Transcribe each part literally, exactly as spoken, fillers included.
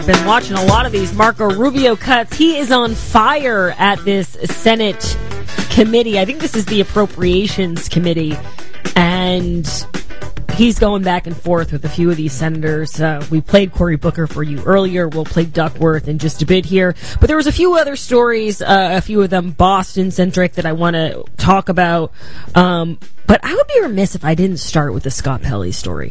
been watching a lot of these Marco Rubio cuts. He is on fire at this Senate committee. I think this is the Appropriations Committee. And he's going back and forth with a few of these senators. Uh, we played Cory Booker for you earlier. We'll play Duckworth in just a bit here. But there was a few other stories, uh, a few of them Boston-centric that I want to talk about. Um, but I would be remiss if I didn't start with the Scott Pelley story.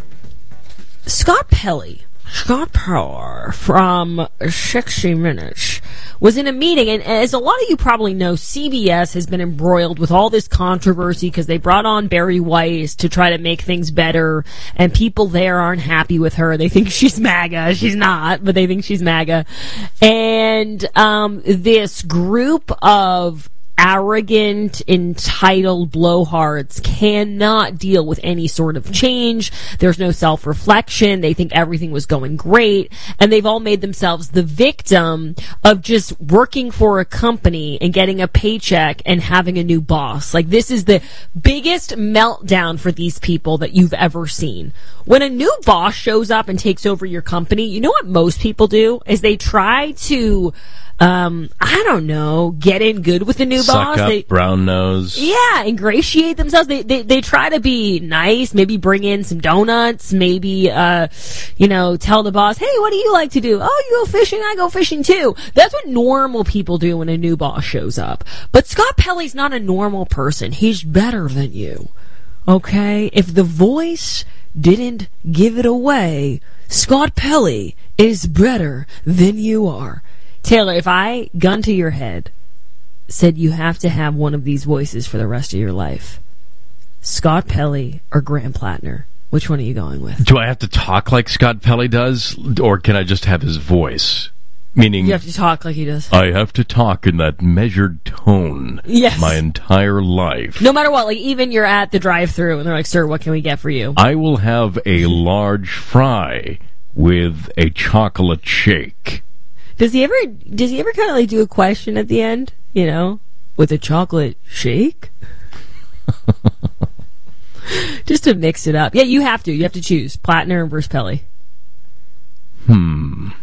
Scott Pelley, Scott Pelley from sixty minutes was in a meeting, and as a lot of you probably know, C B S has been embroiled with all this controversy because they brought on Barry Weiss to try to make things better, and people there aren't happy with her. They think she's MAGA. She's not, but they think she's MAGA. And um, this group of arrogant, entitled blowhards cannot deal with any sort of change. There's no self-reflection. They think everything was going great, and they've all made themselves the victim of just working for a company and getting a paycheck and having a new boss. Like, this is the biggest meltdown for these people that you've ever seen. When a new boss shows up and takes over your company, you know what most people do? Is they try to Um, I don't know, get in good with the new Suck boss. up, They, brown nose. yeah, ingratiate themselves. They, they, they try to be nice, maybe bring in some donuts, maybe, uh, you know, tell the boss, hey, what do you like to do? Oh, you go fishing, I go fishing too. That's what normal people do when a new boss shows up. But Scott Pelley's not a normal person. He's better than you. Okay? If The Voice didn't give it away, Scott Pelley is better than you are. Taylor, if I, gun to your head, said you have to have one of these voices for the rest of your life, Scott Pelley or Graham Plattner, which one are you going with? Do I have to talk like Scott Pelley does, or can I just have his voice? Meaning, You have to talk like he does. I have to talk in that measured tone Yes. my entire life. No matter what, like even you're at the drive-thru and they're like, sir, what can we get for you? I will have a large fry with a chocolate shake. Does he ever, does he ever kind of like do a question at the end? You know, with a chocolate shake? Just to mix it up. Yeah, you have to. You have to choose Plattner versus Pelley. Hmm.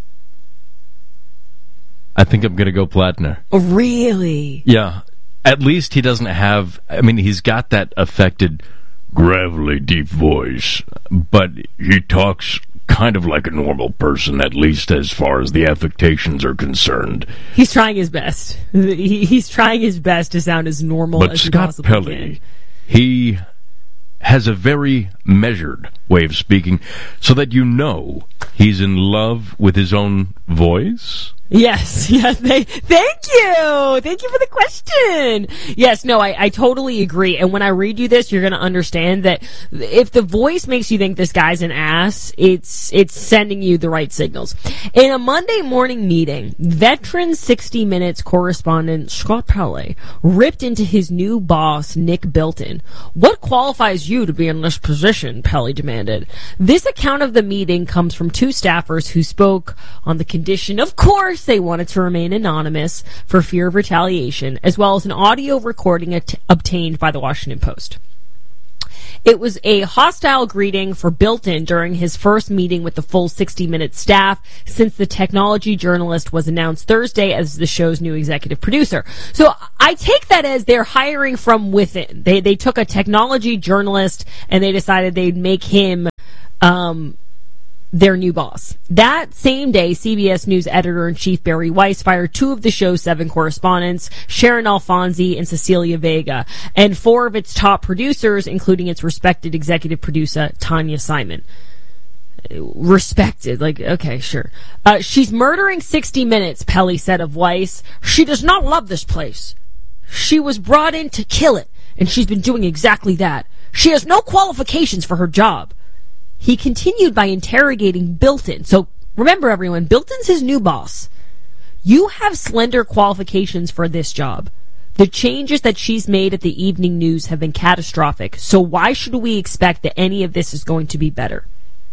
I think I'm going to go Plattner. Oh, really? Yeah. At least he doesn't have, I mean, he's got that affected, gravelly, deep voice, but he talks kind of like a normal person, at least as far as the affectations are concerned. He's trying his best. He, he's trying his best to sound as normal But as he Scott possibly Pelley, can. he has a very measured way of speaking, so that you know he's in love with his own voice. Yes, yes. They, thank you. Thank you for the question. Yes, no, I, I totally agree. And when I read you this, you're going to understand that if the voice makes you think this guy's an ass, it's it's sending you the right signals. In a Monday morning meeting, veteran sixty minutes correspondent Scott Pelley ripped into his new boss, Nick Bilton. What qualifies you to be in this position? Pelley demanded. This account of the meeting comes from two staffers who spoke on the condition, of course, they wanted to remain anonymous for fear of retaliation, as well as an audio recording at- obtained by the Washington Post. It was a hostile greeting for Bilton during his first meeting with the full sixty minute staff since the technology journalist was announced Thursday as the show's new executive producer. So I take that as they're hiring from within. They they took a technology journalist and they decided they'd make him um their new boss. That same day, C B S News editor-in-chief Barry Weiss fired two of the show's seven correspondents, Sharon Alfonsi and Cecilia Vega, and four of its top producers, including its respected executive producer, Tanya Simon. Respected, like, okay, sure. Uh, she's murdering sixty minutes, Pelley said of Weiss. She does not love this place. She was brought in to kill it, and she's been doing exactly that. She has no qualifications for her job. He continued by interrogating Bilton. So remember, everyone, Bilton's his new boss. You have slender qualifications for this job. The changes that she's made at the evening news have been catastrophic. So why should we expect that any of this is going to be better?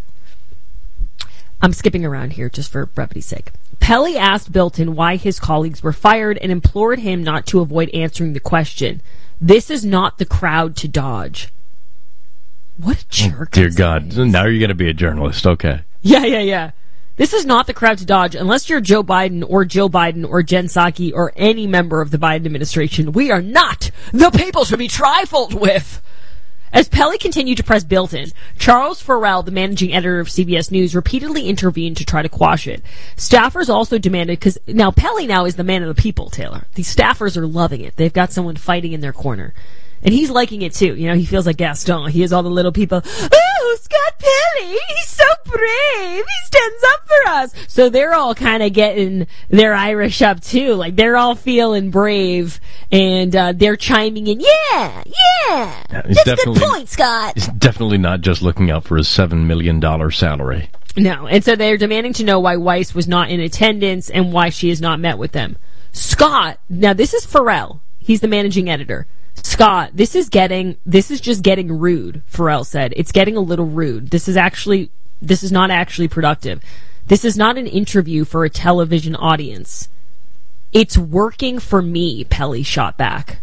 I'm skipping around here just for brevity's sake. Pelley asked Bilton why his colleagues were fired and implored him not to avoid answering the question. This is not the crowd to dodge. What a jerk. Oh, dear God. Now you're going to be a journalist. Okay. Yeah, yeah, yeah. This is not the crowd to dodge unless you're Joe Biden or Joe Biden or Jen Psaki or any member of the Biden administration. We are not the people to be trifled with. As Pelley continued to press Bilton, Charles Farrell, the managing editor of C B S News, repeatedly intervened to try to quash it. Staffers also demanded, because now Pelley now is the man of the people, Taylor. These staffers are loving it. They've got someone fighting in their corner. And he's liking it too. You know, he feels like Gaston. He has all the little people. Oh, Scott Pelley, he's so brave. He stands up for us. So they're all kind of getting their Irish up too. Like they're all feeling brave and uh, they're chiming in. Yeah, yeah. yeah he's That's a good point, Scott. He's definitely not just looking out for his seven million dollars salary. No. And so they're demanding to know why Weiss was not in attendance and why she has not met with them. Scott, now this is Farrell. He's the managing editor. Scott, this is getting, this is just getting rude, Farrell said. It's getting a little rude. This is actually, this is not actually productive. This is not an interview for a television audience. It's working for me, Pelley shot back.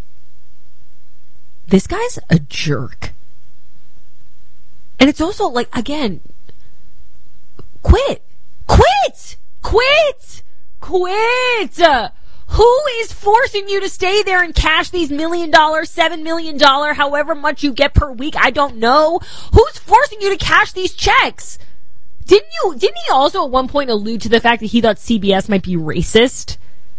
This guy's a jerk. And it's also like, again, quit. Quit! Quit! Quit! Uh, Who is forcing you to stay there and cash these million dollars, seven million dollars, however much you get per week? I don't know. Who's forcing you to cash these checks? Didn't you, didn't he also at one point allude to the fact that he thought C B S might be racist?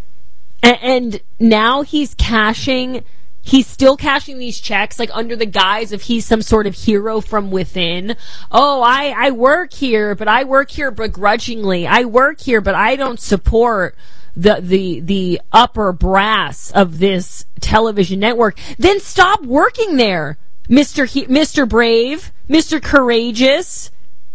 And, and now he's cashing, he's still cashing these checks like under the guise of he's some sort of hero from within. Oh, I, I work here, but I work here begrudgingly. I work here, but I don't support the the the upper brass of this television network. Then stop working there, Mister He- Mister Brave, Mister Courageous,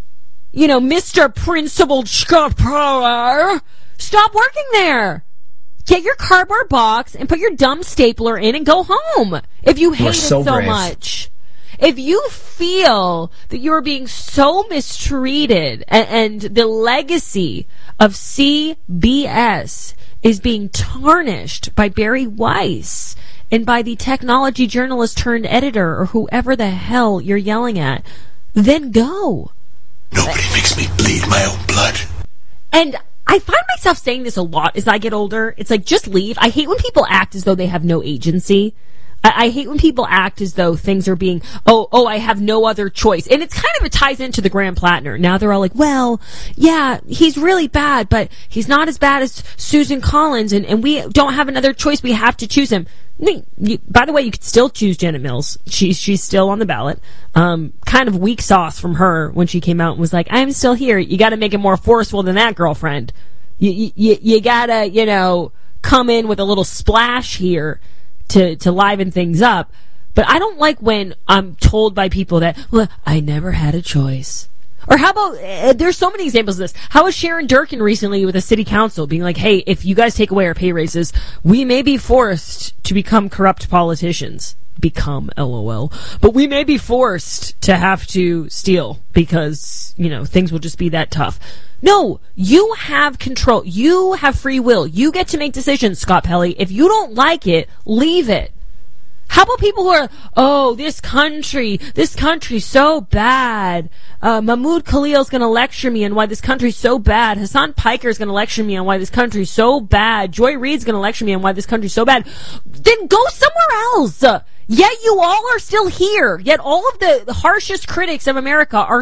you know, Mister Principled Scott Power. Stop working there. Get your cardboard box and put your dumb stapler in and go home if you hate it so, so much. If you feel that you're being so mistreated and, and the legacy of C B S is being tarnished by Barry Weiss and by the technology journalist turned editor or whoever the hell you're yelling at, then go. Nobody makes me bleed my own blood. And I find myself saying this a lot as I get older. It's like, just leave. I hate when people act as though they have no agency. I, I hate when people act as though things are being, oh, oh, I have no other choice. And it's kind of, it ties into the Graham Plattner. Now they're all like, well, yeah, he's really bad, but he's not as bad as Susan Collins, and, and we don't have another choice. We have to choose him. I mean, you, by the way, you could still choose Janet Mills. She's she's still on the ballot. Um, kind of weak sauce from her when she came out and was like, I'm still here. You got to make it more forceful than that, girlfriend. You, you, you got to, you know, come in with a little splash here to, to liven things up. But I don't like when I'm told by people that, well, I never had a choice. Or how about, uh, there's so many examples of this. How was Sharon Durkin recently with the city council being like, hey, if you guys take away our pay raises, we may be forced to become corrupt politicians. Become, LOL. But we may be forced to have to steal because, you know, things will just be that tough. No, you have control. You have free will. You get to make decisions, Scott Pelley. If you don't like it, leave it. How about people who are, oh, this country, this country's so bad. Uh, Mahmoud Khalil's going to lecture me on why this country's so bad. Hassan Piker's going to lecture me on why this country's so bad. Joy Reid's going to lecture me on why this country's so bad. Then go somewhere else. Yet you all are still here. Yet all of the harshest critics of America are